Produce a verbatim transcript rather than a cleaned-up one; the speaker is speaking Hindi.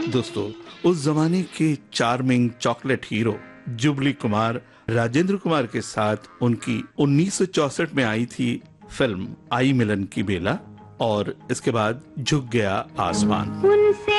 दोस्तों, उस जमाने के charming chocolate hero jubilee Kumar Rajendra Kumar के साथ उनकी उन्नीस सौ चौसठ में आई थी फिल्म आई मिलन की बेला, और इसके बाद झुक गया आसमान।